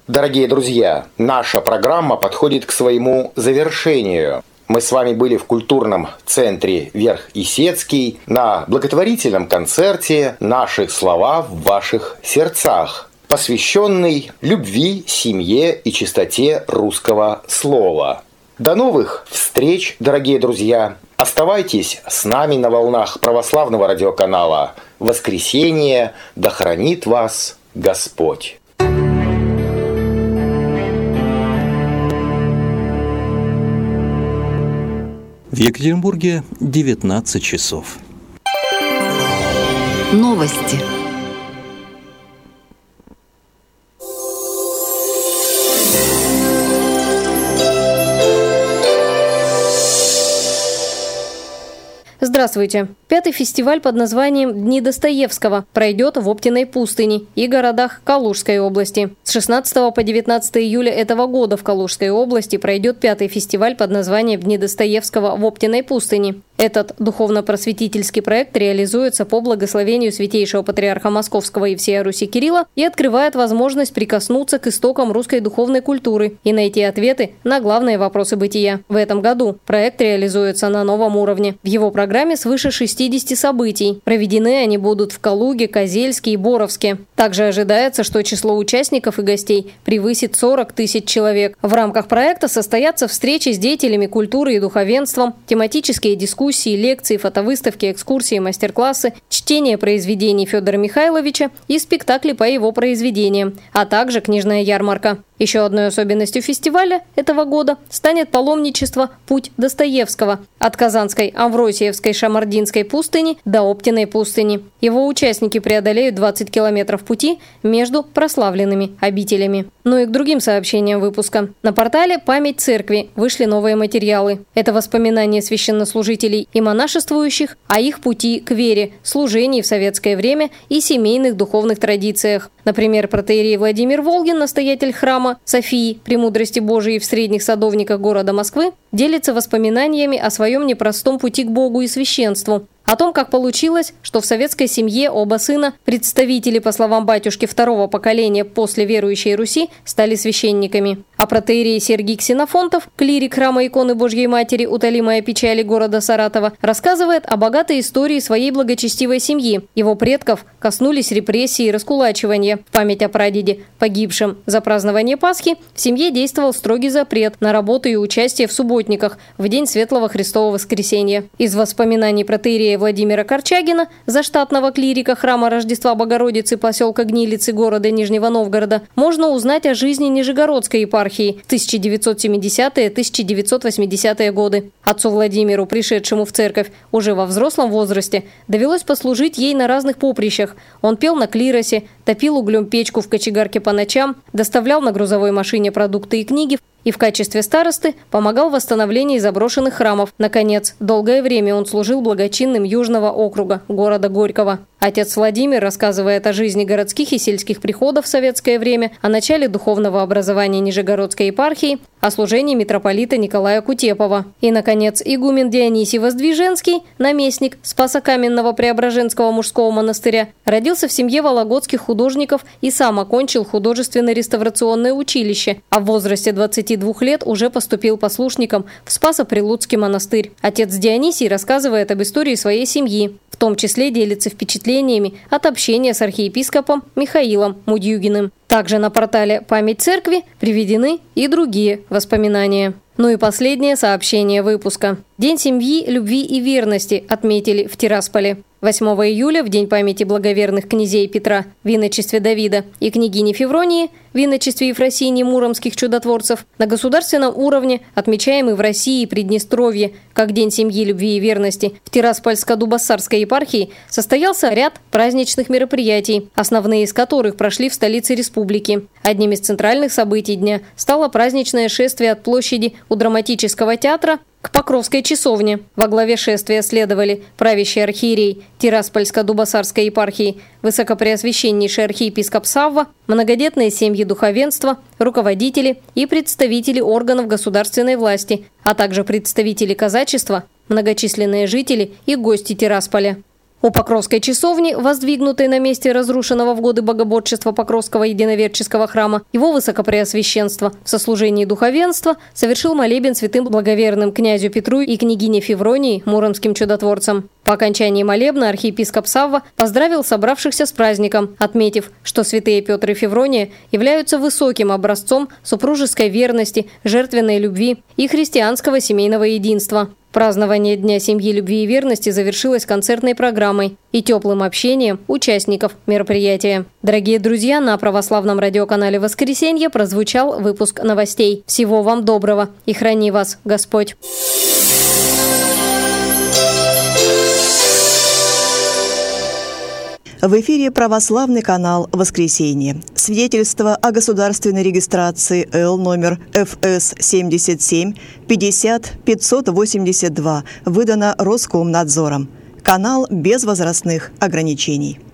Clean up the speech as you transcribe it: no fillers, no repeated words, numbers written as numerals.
Дорогие друзья, наша программа подходит к своему завершению. Мы с вами были в культурном центре Верх-Исетский на благотворительном концерте «Наши слова в ваших сердцах», посвященный любви, семье и чистоте русского слова. До новых встреч, дорогие друзья! Оставайтесь с нами на волнах православного радиоканала «Воскресенье, да хранит вас Господь». В Екатеринбурге 19 часов. Новости. Здравствуйте! Пятый фестиваль под названием «Дни Достоевского» пройдет в Оптиной пустыне и городах Калужской области. С 16 по 19 июля этого года в Калужской области пройдет пятый фестиваль под названием «Дни Достоевского» в Оптиной пустыне. Этот духовно-просветительский проект реализуется по благословению Святейшего Патриарха Московского и всея Руси Кирилла и открывает возможность прикоснуться к истокам русской духовной культуры и найти ответы на главные вопросы бытия. В этом году проект реализуется на новом уровне. В его программе свыше 60 событий. Проведены они будут в Калуге, Козельске и Боровске. Также ожидается, что число участников и гостей превысит 40 тысяч человек. В рамках проекта состоятся встречи с деятелями культуры и духовенством, тематические дискуссии, лекции, фотовыставки, экскурсии, мастер-классы, чтение произведений Федора Михайловича и спектакли по его произведениям, а также книжная ярмарка. Еще одной особенностью фестиваля этого года станет паломничество «Путь Достоевского» от Казанской Амвросиевской Шамардинской пустыни до Оптиной пустыни. Его участники преодолеют 20 километров пути между прославленными обителями. Ну и к другим сообщениям выпуска. На портале «Память церкви» вышли новые материалы. Это воспоминания священнослужителей и монашествующих о их пути к вере, служении в советское время и семейных духовных традициях. Например, протоиерей Владимир Волгин, настоятель храма Софии, Премудрости Божией в Средних Садовниках города Москвы, делится воспоминаниями о своем непростом пути к Богу и священству. О том, как получилось, что в советской семье оба сына, представители, по словам батюшки, второго поколения после верующей Руси, стали священниками. А протоиерей Сергий Ксенофонтов, клирик храма иконы Божьей Матери «Утолимая печали» города Саратова, рассказывает о богатой истории своей благочестивой семьи. Его предков коснулись репрессии и раскулачивания. В память о прадеде, погибшем за празднование Пасхи, в семье действовал строгий запрет на работу и участие в субботниках в день Светлого Христового Воскресенья. Из воспоминаний протоиерея Владимира Корчагина, заштатного клирика храма Рождества Богородицы поселка Гнилицы города Нижнего Новгорода, можно узнать о жизни Нижегородской епархии в 1970-1980-е годы. Отцу Владимиру, пришедшему в церковь уже во взрослом возрасте, довелось послужить ей на разных поприщах. Он пел на клиросе, топил углем печку в кочегарке по ночам, доставлял на грузовой машине продукты и книги, и в качестве старосты помогал в восстановлении заброшенных храмов. Наконец, долгое время он служил благочинным Южного округа, города Горького. Отец Владимир рассказывает о жизни городских и сельских приходов в советское время, о начале духовного образования Нижегородской епархии, о служении митрополита Николая Кутепова. И, наконец, игумен Дионисий Воздвиженский, наместник Спасокаменного Преображенского мужского монастыря, родился в семье вологодских художников и сам окончил художественно-реставрационное училище, а в возрасте 22 лет уже поступил послушником в Спасо-Прилуцкий монастырь. Отец Дионисий рассказывает об истории своей семьи, в том числе делится впечатлениями от общения с архиепископом Михаилом Мудьюгиным. Также на портале «Память церкви» приведены и другие воспоминания. Ну и последнее сообщение выпуска. День семьи, любви и верности отметили в Тирасполе. 8 июля, в день памяти благоверных князей Петра в иночестве Давида и княгини Февронии в иночестве Ефросинии муромских чудотворцев, на государственном уровне, отмечаемый в России и Приднестровье как День семьи, любви и верности, в Тираспольско-Дубоссарской епархии состоялся ряд праздничных мероприятий, основные из которых прошли в столице республики. Одним из центральных событий дня стало праздничное шествие от площади у драматического театра к Покровской часовне. Во главе шествия следовали правящий архиерей Тираспольско-Дубоссарской епархии, высокопреосвященнейший архиепископ Савва, многодетные семьи духовенства, руководители и представители органов государственной власти, а также представители казачества, многочисленные жители и гости Тирасполя. У Покровской часовни, воздвигнутой на месте разрушенного в годы богоборчества Покровского единоверческого храма, его высокопреосвященство в сослужении духовенства совершил молебен святым благоверным князю Петру и княгине Февронии, муромским чудотворцам. По окончании молебна архиепископ Савва поздравил собравшихся с праздником, отметив, что святые Петр и Феврония являются высоким образцом супружеской верности, жертвенной любви и христианского семейного единства. Празднование Дня семьи, любви и верности завершилось концертной программой и теплым общением участников мероприятия. Дорогие друзья, на православном радиоканале «Воскресенье» прозвучал выпуск новостей. Всего вам доброго и храни вас Господь! В эфире православный канал «Воскресенье». Свидетельство о государственной регистрации Л номер ФС 77 50 582 выдано Роскомнадзором. Канал без возрастных ограничений.